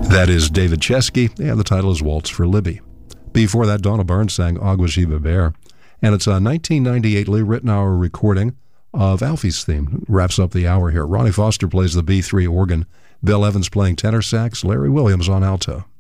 That is David Chesky, and the title is Waltz for Libby. Before that, Donna Barnes sang Agua Jiva Bear, and it's a 1998 Lee Ritenour recording of Alfie's theme. Wraps up the hour here. Ronnie Foster plays the B3 organ, Bill Evans playing tenor sax, Larry Williams on alto.